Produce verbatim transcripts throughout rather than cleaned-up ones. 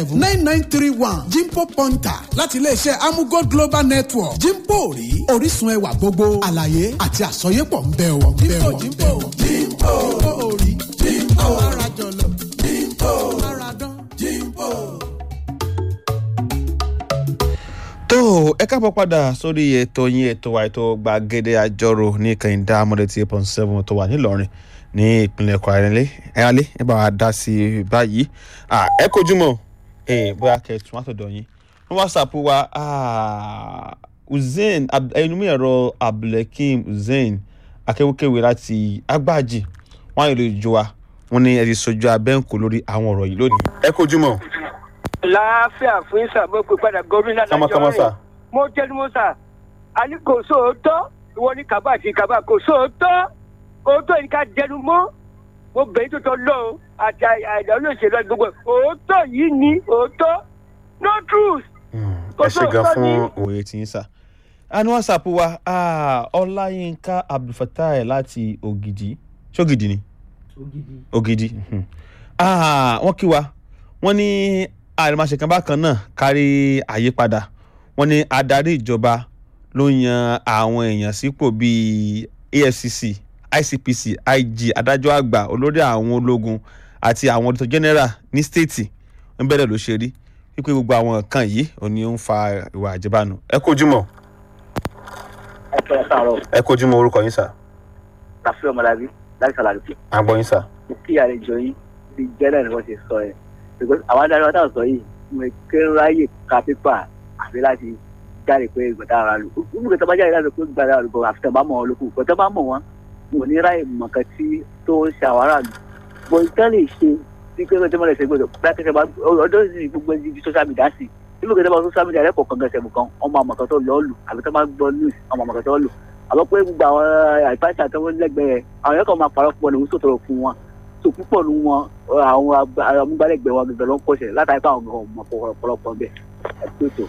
nine nine three one Jimpo Ponta láti iléeṣẹ́ Amugold Global Network. Jimpo rí orísun ẹwà gbogbo àlàyé àti àsọyépọ̀ ń bẹ o. Jimpo Jimpo Jimpo orí Jimpo ara jọlọ Jimpo ara dán Jimpo. tó ẹ káàbọ̀ padà sórí ètò yín ètò wa ètò gbàgede àjọrò ní kẹ́hìndé amọ̀dé tí eight point seven tó wà nílọrin ní ìpínlẹ̀ Kwara ẹ alẹ́ ẹ bá wa dá sí i báyìí ẹ kojúmọ́ ẹ bóyá kẹtùn àtọ̀dọ̀ yín ní WhatsApp wa Hussein ẹnumí ẹ̀rọ Abdulhakeem Hussein akéwékéwé láti Agbájì wọn yóò lè jọ wa wọn ní ẹ ti sojú abẹ́ǹkó lórí àwọn ọ̀rọ̀ yìí lónìí. ẹ kojúmọ́. láàfíà fún ìsàmó pé padà gómìnà lájọ rìn mo jẹ́nu mo sà á ní kò sóòótọ́ ìwọ ní kàbá àti kàbá kò sóòótọ́ òótọ́ yìí ká jẹnu mọ́ mo bẹ̀rẹ̀ tó tọ́ lọ́wọ́ àti àìdá olóṣèlú àti gbogbo òótọ́ yìí ní òótọ́ no truth. ẹ ṣe gan fún òye tí ń sà. a ní WhatsApp wa Ọláyínká Abdulfatai láti Ògìdì ṣógìdì ni Ògìdì wọ́n kí wa wọ́n ní àrèmáṣe kan bákan náà kárí àyípadà wọ́n ní adarí ìjọba ló yan àwọn èèyàn sípò bíi A F C C I C P C I G adájọ́ àgbà olórí àwọn ológun àti àwọn auditor general ní stéètì ń bẹ̀rẹ̀ ló ṣe rí wípé gbogbo àwọn nǹkan yìí ò ní ń fa ìwà àjẹbánu. ẹ kojúmọ́. ẹ kẹ́ ẹ sàárọ̀. ẹ kojúmọ́ orúkọ yín sà. Rafi Ọmọlábí láti Sàlàdùkú. àgbọ̀ yín sà. mo kí àlejò yín bí jẹ́lẹ̀ ni wọ́n ti sọ ẹ̀ because àwọn adarí wa táwọn sọ yìí mo ké ráyè ka pépà àbí láti jáde pé ìgbọ̀dá ara lù ú nígbà tó bá jáde láti pé ìgbọ̀dá ara lù bọ̀ àfi tó bá mọ̀ ọ́ lókù ìgbọ̀dá bá mọ̀ wọ́n mo ní ráyè mọ̀ọ́kan tí tó ń ṣe àwárà lù bọ̀ ìtàn lè ṣe tí pé ọjọ́ mọ́lẹ̀ ṣe gbọ́dọ̀ bá kẹsẹ̀ bá ọdọ́ sì gbogbo ibi social media sí ibi kẹsẹ̀ bá social media rẹ̀ kọ̀ọ̀kan gẹ̀ẹ́sẹ̀ kan ọmọ àmọ̀kan tó lọ́ọ́ lù àbí tó bá gbọ́ news ọmọ àmọ̀kan tó lù àbọ̀ pé gbogbo àwọn àìpáṣà tó ń lẹ́gbẹ̀ẹ́ àwọn yẹn kàn máa parọ́ fún wọn lòún sòtòrò fún wọn tó púpọ̀ ní wọn àwọn amúgbálẹ́gbẹ̀ẹ́ wọn gbẹ̀gbẹ̀ ló ń kọ́ṣẹ̀ látàrí pé àwọn ọmọ ọ̀pọ̀lọpọ̀ bẹ́ẹ̀ ẹ̀ tó tó.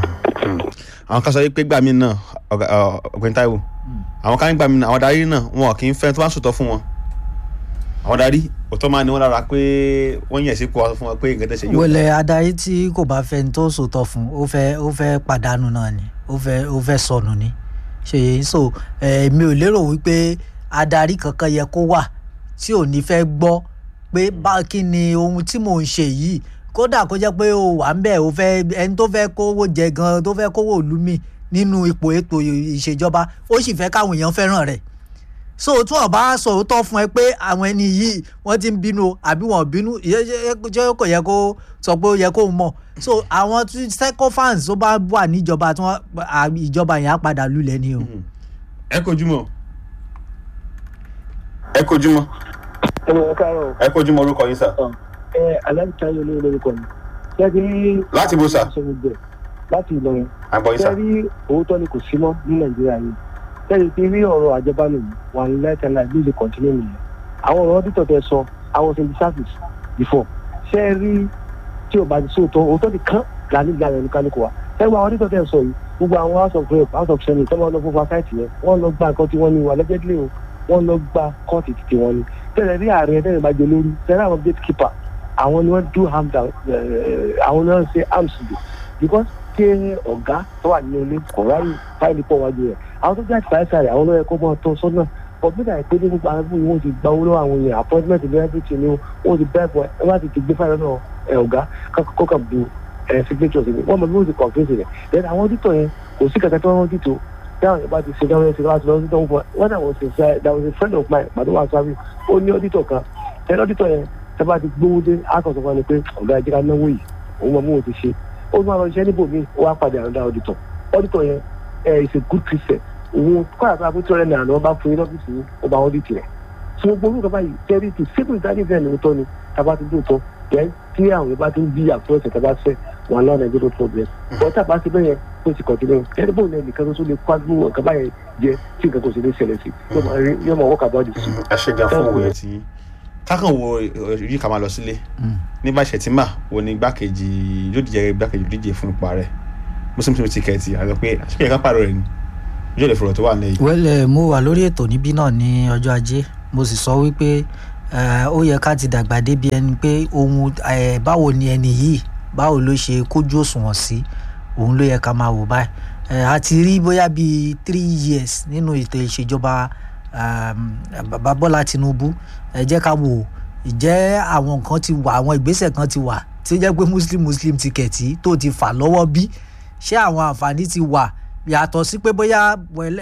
àwọn kan sọ wípé gbà mí náà ọ̀gbẹ́ni Táíwò àwọn kan gbà mí náà àwọn adarí náà wọn kì í fẹ́ tó bá ń sòtọ́ fún wọn àwọn adarí òtọ́ máa ní wọn lára pé wọ́n yẹ̀ sípò fún wọn pé nǹkan tẹ̀sẹ̀ yóò. wọlé adarí tí kò bá fẹ́ ní tó sòtọ́ fún ó fẹ́ ó fẹ́ pàdánù náà ni ó fẹ́ ó fẹ́ sọnù ni ṣe so èmi ò lérò wípé adarí kankan yẹ kó wà tí ò ní fẹ́ gbọ́ pé bá kí ni ohun tí mò ń ṣe yìí kódà kó jẹ́ pé o wà ń bẹ̀ o fẹ́ ẹni tó fẹ́ kówó jẹ gan tó fẹ́ kówó ìlú mi nínú ipò ètò ìṣèjọba ó sì fẹ́ káwọn èèyàn fẹ́ràn rẹ̀ so tí wọ́n bá sọ òótọ́ fún ẹ pé àwọn ẹni yìí wọ́n ti ń bínú àbí wọ́n bínú jẹ́ kò yẹ kó sọ pé ó yẹ kó mọ̀ so àwọn tí sycophants tó bá wà níjọba tí wọ́n ìjọba yẹn á padà lulẹ̀ ni o. ẹ kojúmọ́ ẹ kojúmọ́ ẹ káàárọ̀. ẹ kojúmọ́ orúkọ yín sà. ẹ aláìsáyọ ló lórúkọ mi. ṣẹ́ẹ́dì láti bó sà. láti Ìlọrin. àgbọ̀ yín sà. ṣẹ́ẹ́dì òótọ́ ni kò sí mọ́ ní Nàìjíríà yìí. ṣẹ́ẹ́dì ti rí ọ̀rọ̀ àjẹbánu yìí wà ní lẹ́tẹ̀lá bí ìlú kọ̀ǹtínú nìyẹn. àwọn ọ̀rọ̀ dítọ̀ tẹ sọ àwọn ṣe ń service before. ṣẹ́ẹ́rì tí ò bá ti sóòótọ́ òótọ́ ti kán gani gani ẹnu kálukú wa. ṣẹ́ẹ́rì àwọn dítọ̀ tẹ sọ yìí gbogbo àwọn house of rep house of senate tọ́wọ́ lọ fún fásitì yẹn wọ́n lọ gba nǹkan tí wọ́n ní wà lẹ́gẹ́dìlẹ́ o wọ́n lọ gba kọ́ọ̀tì títí wọn ni tẹ́lẹ̀ rí ààrẹ tẹ́lẹ̀ bá jẹ lórí tẹ́lẹ̀ àwọn gatekeeper àwọn ni wọ́n do harm down àwọn ni wọ́n ṣe arms do because kí ọ̀gá tó wà nínú ilé kò ráyè fáìlì pọ̀ wájú rẹ̀ àwọn tó jáde fàáṣà rẹ̀ àwọn lọ́yẹ̀ kó mọ́ ọtọ́ sọ́nà kọ̀mpútà ìpè ní gbogbo àwọn ìwọ̀n ti gba owó lọ́wọ́ àwọn èèyàn appointment ní everything ni wọ́n ti bẹ́ẹ̀ bọ̀ ẹ bá ti ti gbé fáìlì náà ọ̀gá kọ́kà bu signature sí ni wọ́n mọ̀ bí wọ́n ti confuse rẹ̀ then àwọn auditor yẹn kò sí kẹ̀kẹ́ tó wọ́n dìtò dáhùn ìbá ti ṣe dáhùn ẹ̀ ṣe láti lọ sí dáhùn fún ẹ when I was in say there was a friend of mine pàdé wà sábì ó ní auditor kan ẹni auditor yẹn tẹ bá ti gbówó dé akọ̀sọ̀ fún ẹni pé ọ̀gá ẹ̀jẹ̀ ká náwó yìí òun mọ̀ mú òun ti ṣe ó ní wọn lọ iṣẹ́ níbò míì ó wá padà àrùndá auditor auditor yẹn ẹ̀ is a good christian òun kọ́ àgbà àbútọ́ rẹ̀ nàá lọ́ọ́ bá fún yín lọ́fíìsì yín ó bá wọn dìtì rẹ̀ tí gbogbo orúkọ báyìí tẹ́rí ti civil ìdájọ́ ìfẹ́ lóòótọ́ ni tábà ti dùn tán yẹn tí àwọn ìbá ti ń bí àtúnṣe ẹ̀sẹ̀ tábà fẹ́ wọn lọ́nà ẹgbẹ́ tó problem wọ́n tábà ti bẹ́yẹn ó ti kọ̀tínú ẹni bóun náà nìkan tó lè kwájú nǹkan báyẹn jẹ tí nǹkan kò sì lè ṣẹlẹ̀ sí yóò máa wọ́ọ̀kà bá dì sí. ẹ ṣe gan fún òwe tí kákan wo yìí ká máa lọ sílé ní bá ṣètìmá wo ni gbákejì yóò díje gbákejì díje fún ipò ààrẹ muslim muslim tíkẹ́ẹ̀tì àti pé àṣìkè ká pààrọ̀ rẹ̀ ni yóò lè fọ̀rọ̀ tó wà lẹ́yìn. wẹ́lẹ̀ mo wà lórí ètò níbí náà ní ọjọ́ ajé mo sì sọ wípé ó yẹ ká ti dàgbà débi ẹni pé ohun báwo ni ẹni yìí báwo ló ṣe kójú òṣùwọ̀n sí òun ló yẹ ká máa wò báyìí. a ti rí bóyá bíi three years nínú ètò ìṣèjọba bàbá Bọ́lá Tinubu. ẹ jẹ́ ká wò ìjẹ́ àwọn nǹkan ti wà, àwọn ìgbésẹ̀ kan ti wà tí ó jẹ́ pé muslim muslim tíkẹ̀tì tó ti fà lọ́wọ́ bí ṣé àwọn àǹfààní ti wà yàtọ̀ sí pé bóyá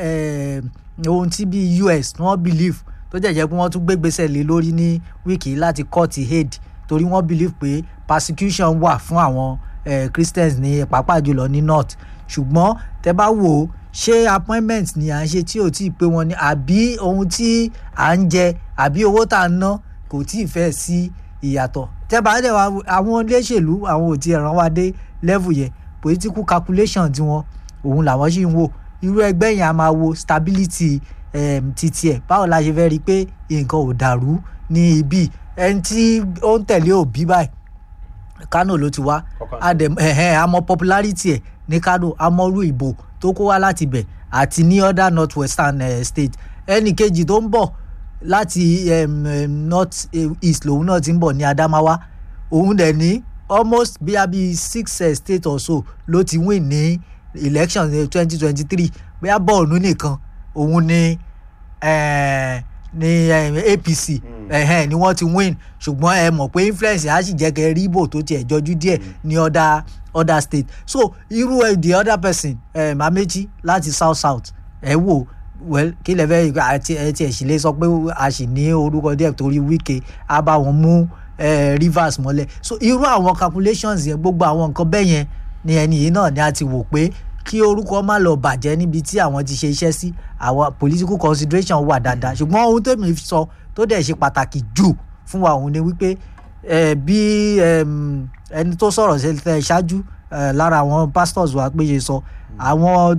ohun tí bí U S wọ́n believe tó jẹ́ jẹ́ pé wọ́n tún gbé gbèsè lé lórí ní wíìkì láti court aid torí wọ́n believe pé persecution wà fún àwọn Christians ní pàápàá jùlọ ní north. ṣùgbọ́n tẹ́ bá wò ó ṣé appointment ni à ń ṣe tí ò tí ì pé wọn ni àbí ohun tí à ń jẹ àbí owó tá à ń ná kò tí ì fẹ́ sí ìyàtọ̀. tẹ́ bá dẹ̀ wá àwọn olóṣèlú àwọn ò tí ẹ̀ ràn wá dé level yẹn political calculation tiwọn òun làwọn sì ń wò. irú ẹgbẹ́ yẹn a máa wo stability um, titi ẹ̀ báwo la ṣe fẹ́ rí i pé nǹkan ò dàrú ní ibi ẹni tí ó ń tẹ̀lé Òbí báyìí Kano ló ti wá àmọ́ popularity ẹ̀ ní Kano amọ̀rú ìbò tó kó wá láti bẹ̀ àti ní other north western uh, state. ẹnì kejì tó ń bọ̀ láti um, um, north east lòun náà ti ń bọ̀ ní Adamawa òun dẹ̀ ní almost bíi abi six uh, state or so ló ti win ní election twenty twenty three bóyá Borno nìkan òun ní uh, ní A P C mm. uh, ni wọ́n ti win ṣùgbọ́n ẹ mọ̀ pé influence á sì jẹ́ kẹ́ rí ìbò tó tiẹ̀ jọjú díẹ̀ mm. ní other other state. so irú ẹ the other person um, Amechi láti south south ẹ wò well kí lè fẹ́ àti ẹ tiẹ̀ sì lè sọ pé a sì ní orúkọ díẹ̀ torí Wike á bá wọn mú Rivers mọ́lẹ̀. so irú àwọn calculations yẹn gbogbo àwọn nǹkan bẹ́ẹ̀ yẹn ni ẹni yìí náà ni a ti wò pé kí orúkọ má lọ bàjẹ́ níbi tí àwọn ti ṣe iṣẹ́ sí àwọn political consideration wà dáadáa. ṣùgbọ́n ohun tó mi sọ tó dẹ̀ ṣe pàtàkì jù fún wa òun ni wípé bí ẹni tó sọ̀rọ̀ ṣáájú lára àwọn pastors wa pé ṣe sọ àwọn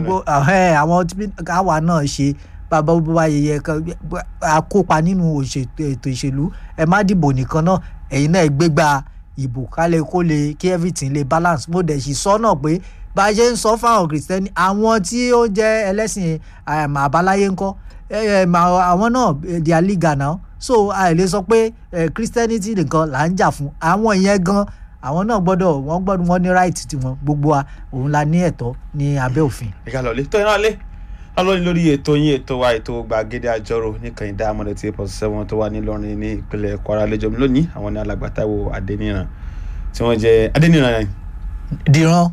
àwọn káwa náà ṣe bàbá bàbá yẹyẹ akópa nínú ètò ìṣèlú ẹ má dìbò nìkan náà ẹ̀yin náà gbégbá ìbò kálẹ̀ kó lè kí everything lè balance. mo dẹ̀ sì sọ náà pé bá a ṣe ń sọ fáwọn kìrìsìtẹ́nì àwọn tí ó jẹ́ ẹlẹ́sìn àbáláyé ńkọ́ àwọn náà they are legal now. so a lè sọ pé christianity nìkan là ń jà fún àwọn ìyẹn gan àwọn náà gbọ́dọ̀ wọ́n gbọ́dọ̀ wọ́n ní right tiwọn gbogbo wa òun la ní ẹ̀tọ́ ní abẹ́ òfin. ìka lọ lé tó iná lé lọ́lọ́ni lórí ètò yín ètò wa ètò Gbàgede Àjọrò nìkan ìdá amọ̀dé tí pọ̀ sẹ́wọ̀n tó wà nílọrin ní ìpínlẹ̀ Kwara lẹ́jọ́ mi lónìí àwọn ní alàgbà Táíwò Adéníran tí wọ́n jẹ́ Adéníran yẹn. Dìran.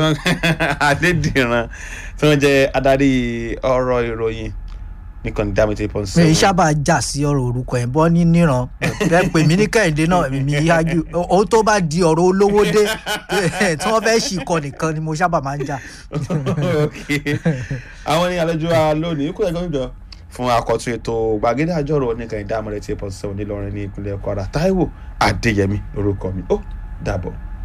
Adédìran tí wọ́n jẹ́ adarí ọ̀rọ̀ ìròyìn nìkan ìdá amọ̀dé tí pọ̀ sẹ́wọ̀n. mi sábà jà sí ọ̀rọ̀ orúkọ ẹ̀ bọ́ ní níran ẹ pè mí ní Kẹ́hìndé náà mi yájú ó tó bá di ọ̀rọ̀ olówó dé tí wọ́n fẹ́ ṣì kọ nìkan ni mo sábà máa ń jà. àwọn ní àlejò wa lónìí kó ẹgbẹ́ ìjọ fún àkọ́tún ètò Gbàgede Àjọrò nìkan ìdá amọ̀dé tí pọ̀ sẹ́wọ̀n nílọrin ní ìpínlẹ̀ Kwara Táíwò Adéyẹmí lórúkọ mi ó dàbọ̀.